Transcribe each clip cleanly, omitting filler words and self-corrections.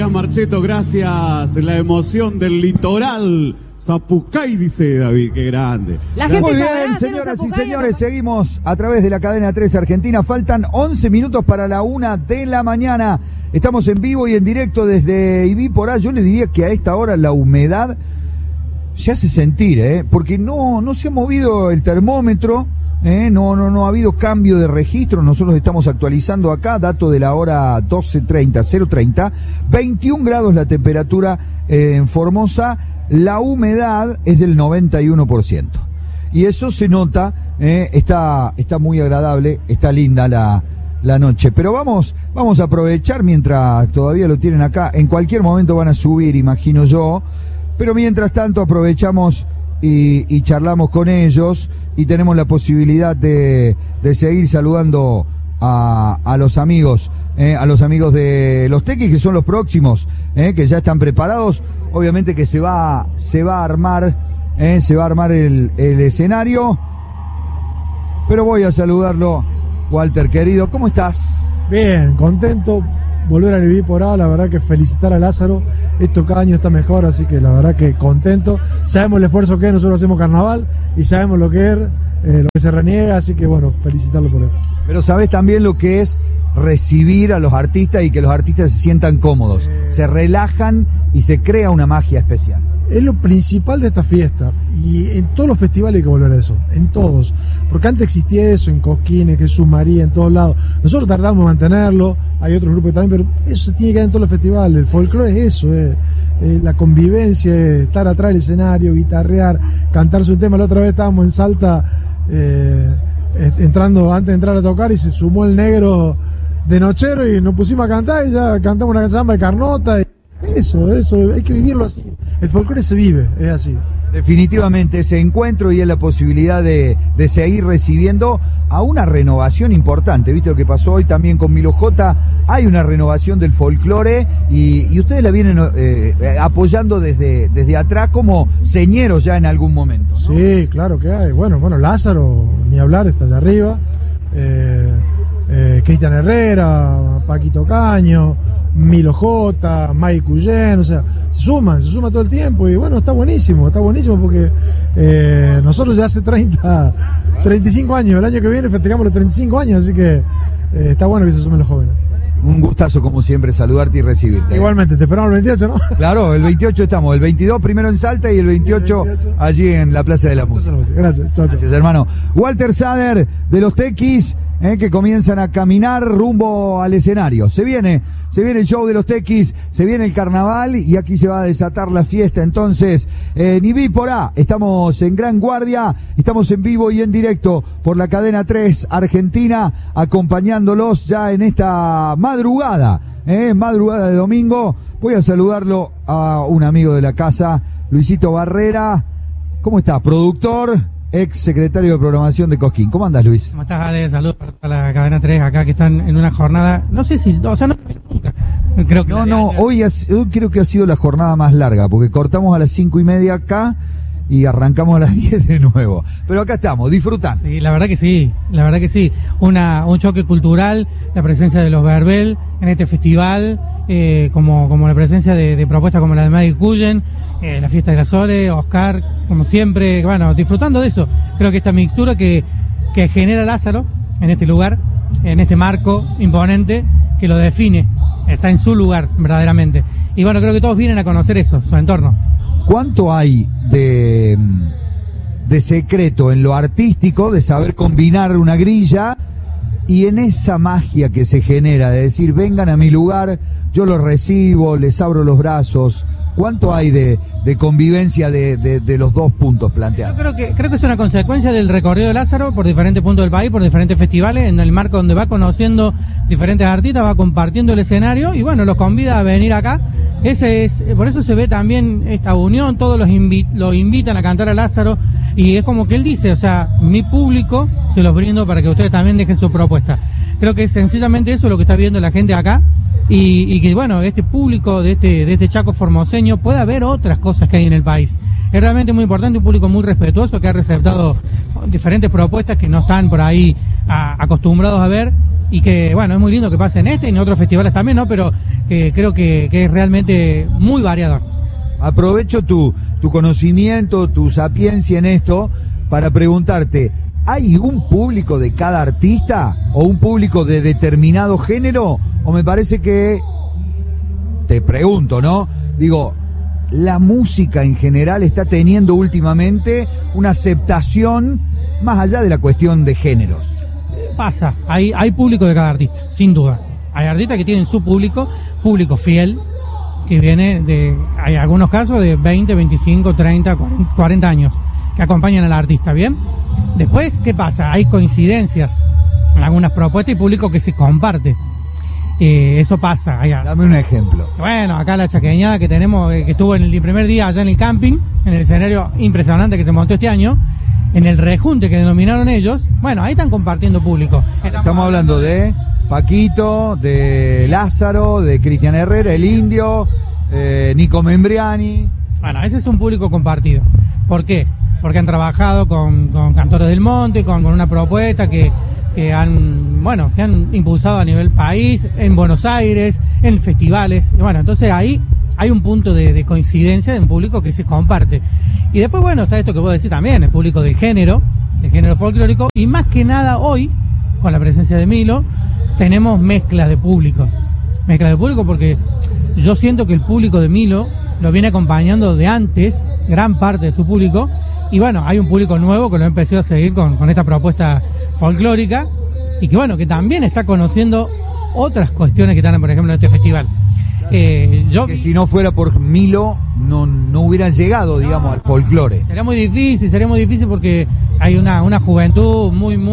Gracias, Marcheto, gracias. La emoción del litoral. Zapucay, dice David, qué grande. Muy bien, señoras y señores, seguimos a través de la cadena 3 Argentina. Faltan 11 minutos para la 1 de la mañana. Estamos en vivo y en directo desde Ibípora. Yo le diría que a esta hora la humedad se hace sentir, porque no se ha movido el termómetro. No ha habido cambio de registro. Nosotros estamos actualizando acá, dato de la hora 0:30, 21 grados la temperatura en Formosa, la humedad es del 91%. Y eso se nota, está muy agradable, está linda la noche. Pero vamos a aprovechar mientras todavía lo tienen acá. En cualquier momento van a subir, imagino yo. Pero mientras tanto aprovechamos y charlamos con ellos y tenemos la posibilidad de seguir saludando a los amigos de los Tequis, que son los próximos, que ya están preparados. Obviamente que se va a armar el escenario, pero voy a saludarlo. Walter, querido, ¿cómo estás? Bien, contento, volver a vivir por ahí, la verdad que felicitar a Lázaro, esto cada año está mejor, así que la verdad que contento, sabemos el esfuerzo que es, nosotros hacemos carnaval y sabemos lo que es, lo que se reniega, así que bueno, felicitarlo por esto. Pero sabes también lo que es recibir a los artistas y que los artistas se sientan cómodos, se relajan y se crea una magia especial. Es lo principal de esta fiesta y en todos los festivales hay que volver a eso, en todos, porque antes existía eso en Cosquín, Jesús María, en todos lados. Nosotros tardamos en mantenerlo, hay otros grupos también, pero eso se tiene que dar en todos los festivales. El folclore es eso, la convivencia, estar atrás del escenario, guitarrear, cantarse un tema. La otra vez estábamos en Salta entrando, antes de entrar a tocar, y se sumó el negro de nochero y nos pusimos a cantar y ya cantamos una samba de Carnota. Eso, hay que vivirlo así. El folclore se vive, es así. Definitivamente ese encuentro y es la posibilidad de seguir recibiendo a una renovación importante. ¿Viste lo que pasó hoy también con Milo J? Hay una renovación del folclore y ustedes la vienen apoyando desde atrás como señeros ya en algún momento, ¿no? Sí, claro que hay. Bueno, Lázaro, ni hablar, está allá arriba. Cristian Herrera, Paquito Caño, Milo J, Mike Cuyen, o sea, se suma todo el tiempo y bueno, está buenísimo porque nosotros ya hace 35 años, el año que viene festejamos los 35 años, así que está bueno que se sumen los jóvenes. Un gustazo como siempre saludarte y recibirte. Igualmente, te esperamos el 28, ¿no? Claro, el 28 estamos, el 22 primero en Salta y el 28 allí en la Plaza de la Música. Gracias, chao. Gracias, hermano. Walter Sader de los Tequis, que comienzan a caminar rumbo al escenario. Se viene el show de los Tequis, se viene el carnaval y aquí se va a desatar la fiesta. Entonces, ni vi por A, estamos en Gran Guardia, estamos en vivo y en directo por la cadena 3 Argentina, acompañándolos ya en esta madrugada de domingo. Voy a saludarlo a un amigo de la casa, Luisito Barrera. ¿Cómo está? Productor, ex secretario de programación de Cosquín. ¿Cómo andas, Luis? ¿Cómo estás, Ale? Saludos para la cadena 3 acá, que están en una jornada, no sé si, o sea, no creo que hoy creo que ha sido la jornada más larga, porque cortamos a las 5:30 acá y arrancamos a las 10 de nuevo. Pero acá estamos, disfrutando. Sí, la verdad que sí. Un choque cultural, la presencia de los Verbel en este festival, como la presencia de propuestas como la de Mike Cuyen, la fiesta de Gasole, Oscar, como siempre, bueno, disfrutando de eso. Creo que esta mixtura que genera Lázaro en este lugar, en este marco imponente que lo define, está en su lugar verdaderamente. Y bueno, creo que todos vienen a conocer eso, su entorno. ¿Cuánto hay de secreto en lo artístico, de saber combinar una grilla y en esa magia que se genera de decir, vengan a mi lugar, yo los recibo, les abro los brazos? ¿Cuánto hay de convivencia de los dos puntos planteados? Yo creo que es una consecuencia del recorrido de Lázaro por diferentes puntos del país, por diferentes festivales, en el marco donde va conociendo diferentes artistas, va compartiendo el escenario y bueno, los convida a venir acá. Por eso se ve también esta unión, todos los invitan a cantar a Lázaro y es como que él dice, o sea, mi público se los brindo para que ustedes también dejen su propuesta. Creo que es sencillamente eso lo que está viendo la gente acá. Y que bueno, este público de este Chaco formoseño pueda ver otras cosas que hay en el país. Es realmente muy importante, un público muy respetuoso que ha receptado diferentes propuestas que no están por ahí acostumbrados a ver y que, bueno, es muy lindo que pase en este y en otros festivales también, ¿no? Pero creo que es realmente muy variador. Aprovecho tu conocimiento, tu sapiencia en esto para preguntarte, ¿hay un público de cada artista o un público de determinado género? O me parece que, te pregunto, ¿no? Digo, la música en general está teniendo últimamente una aceptación más allá de la cuestión de géneros. Pasa, hay público de cada artista, sin duda. Hay artistas que tienen su público fiel, que viene hay algunos casos de 20, 25, 30, 40 años, que acompañan al artista, ¿bien? Después, ¿qué pasa? Hay coincidencias en algunas propuestas y público que se comparte. Eso pasa. Dame un ejemplo. Bueno, acá la chaqueñada que tenemos, que estuvo en el primer día allá en el camping, en el escenario impresionante que se montó este año, en el rejunte que denominaron ellos, bueno, ahí están compartiendo público. Estamos hablando de Paquito, de Lázaro, de Cristian Herrera, el Indio, Nico Membriani. Bueno, ese es un público compartido. ¿Por qué? Porque han trabajado con Cantores del Monte, con una propuesta que han impulsado a nivel país, en Buenos Aires, en festivales. Y bueno, entonces ahí hay un punto de coincidencia de un público que se comparte. Y después, bueno, está esto que vos decís también, el público del género folclórico, y más que nada hoy, con la presencia de Milo, tenemos mezclas de públicos. Mezclas de público porque yo siento que el público de Milo lo viene acompañando de antes, gran parte de su público, y bueno, hay un público nuevo que lo ha empezado a seguir con esta propuesta folclórica, y que bueno, que también está conociendo otras cuestiones que están, por ejemplo, en este festival. Que si no fuera por Milo no hubieran llegado, digamos, al folclore. Sería muy difícil porque hay una juventud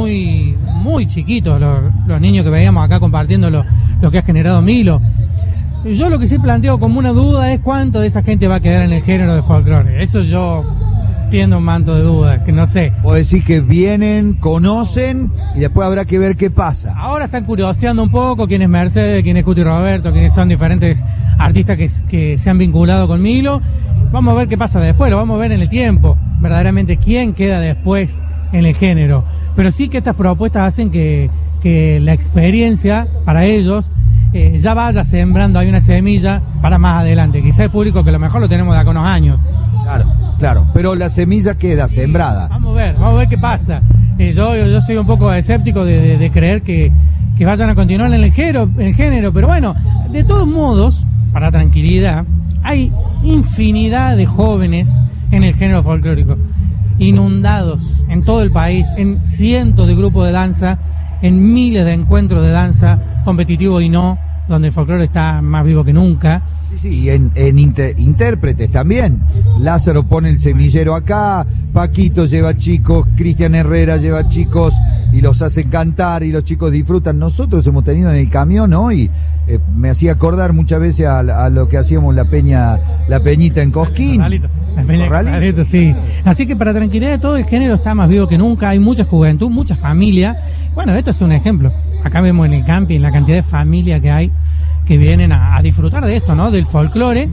muy chiquitos, los niños que veíamos acá compartiendo lo que ha generado Milo. Yo lo que sí planteo como una duda es cuánto de esa gente va a quedar en el género de folclore. Eso yo tiendo un manto de dudas, que no sé. Vos decís que vienen, conocen y después habrá que ver qué pasa. Ahora están curioseando un poco quién es Mercedes, quién es Cuti Roberto, quiénes son diferentes artistas que se han vinculado con Milo. Vamos a ver qué pasa después, lo vamos a ver en el tiempo, verdaderamente quién queda después en el género. Pero sí que estas propuestas hacen que la experiencia para ellos ya vaya sembrando ahí una semilla para más adelante. Quizá el público que a lo mejor lo tenemos de acá unos años. Claro, pero la semilla queda sembrada. Vamos a ver qué pasa. Yo soy un poco escéptico de creer que vayan a continuar en el género, pero bueno, de todos modos, para tranquilidad, hay infinidad de jóvenes en el género folclórico, inundados en todo el país, en cientos de grupos de danza, en miles de encuentros de danza, competitivo y no, donde el folclore está más vivo que nunca. Sí, en intérpretes también. Lázaro pone el semillero acá, Paquito lleva chicos, Cristian Herrera lleva chicos y los hace cantar y los chicos disfrutan. Nosotros hemos tenido en el camión, ¿no? Y me hacía acordar muchas veces a lo que hacíamos la peñita en Cosquín. Corralito, sí. Así que para tranquilidad de todo, el género está más vivo que nunca, hay mucha juventud, mucha familia. Bueno, esto es un ejemplo. Acá vemos en el camping la cantidad de familia que hay que vienen a disfrutar de esto, ¿no? Del folclore.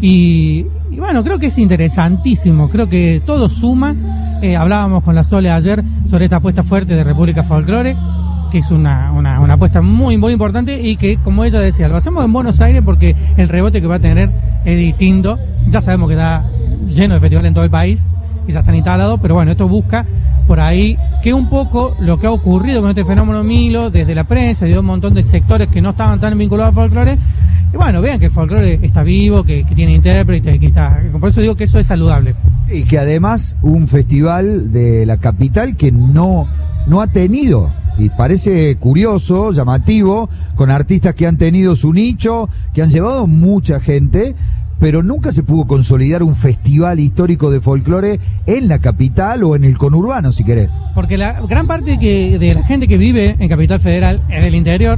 Y bueno, creo que es interesantísimo, creo que todo suma. Hablábamos con la Sole ayer sobre esta apuesta fuerte de República Folclore, que es una apuesta muy importante y que, como ella decía, lo hacemos en Buenos Aires porque el rebote que va a tener es distinto. Ya sabemos que está lleno de festivales en todo el país y ya están instalados, pero bueno, esto busca por ahí que un poco lo que ha ocurrido con este fenómeno Milo, desde la prensa y de un montón de sectores que no estaban tan vinculados al folclore, y bueno, vean que el folclore está vivo, que tiene intérprete, que está, por eso digo que eso es saludable. Y que además un festival de la capital que no ha tenido, y parece curioso, llamativo, con artistas que han tenido su nicho, que han llevado mucha gente, pero nunca se pudo consolidar un festival histórico de folclore en la capital o en el conurbano, si querés. Porque la gran parte de la gente que vive en Capital Federal es del interior,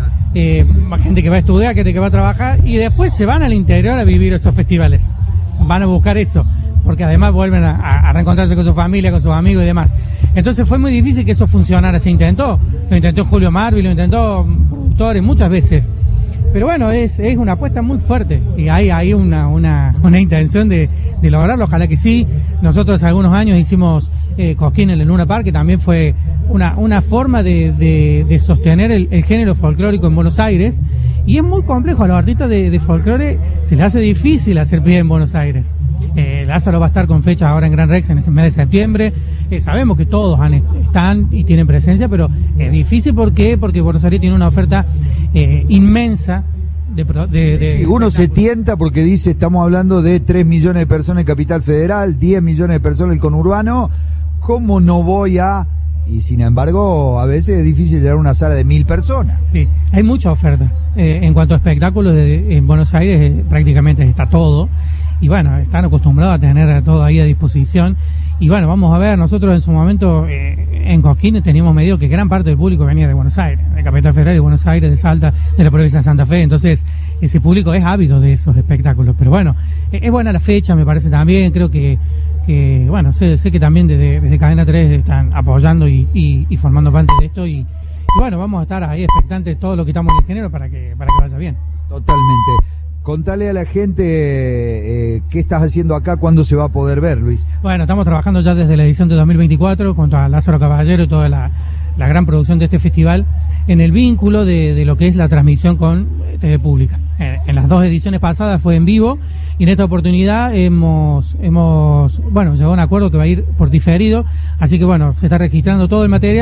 gente que va a estudiar, gente que va a trabajar, y después se van al interior a vivir esos festivales. Van a buscar eso, porque además vuelven a reencontrarse con su familia, con sus amigos y demás. Entonces fue muy difícil que eso funcionara. Se intentó, lo intentó Julio Marvi, lo intentó productores muchas veces, Pero bueno, es una apuesta muy fuerte y hay una intención de lograrlo, ojalá que sí. Nosotros hace algunos años hicimos Cosquín en el Luna Park, que también fue una forma de sostener el género folclórico en Buenos Aires, y es muy complejo. A los artistas de folclore se les hace difícil hacer pie en Buenos Aires. Lázaro va a estar con fecha ahora en Gran Rex en ese mes de septiembre. Sabemos que todos están y tienen presencia, pero es difícil. ¿Por qué? Porque Buenos Aires tiene una oferta inmensa sí, uno se tienta porque dice, estamos hablando de 3 millones de personas en Capital Federal, 10 millones de personas en el conurbano, ¿cómo no voy a...? Y sin embargo, a veces es difícil llegar a una sala de 1000 personas. Sí, hay mucha oferta. En cuanto a espectáculos, en Buenos Aires prácticamente está todo. Y bueno, están acostumbrados a tener todo ahí a disposición. Y bueno, vamos a ver, nosotros en su momento en Cosquín teníamos medido que gran parte del público venía de Buenos Aires, de Capital Federal, de Buenos Aires, de Salta, de la provincia de Santa Fe. Entonces, ese público es ávido de esos espectáculos. Pero bueno, es buena la fecha, me parece también. Creo que bueno, sé que también desde Cadena 3 están apoyando y formando parte de esto. Y bueno, vamos a estar ahí expectantes todo lo que estamos en el género para que vaya bien. Totalmente. Contale a la gente qué estás haciendo acá, cuándo se va a poder ver, Luis. Bueno, estamos trabajando ya desde la edición de 2024 junto a Lázaro Caballero y toda la gran producción de este festival en el vínculo de lo que es la transmisión con TV Pública. En las 2 ediciones pasadas fue en vivo y en esta oportunidad hemos llegado a un acuerdo que va a ir por diferido, así que bueno, se está registrando todo el material.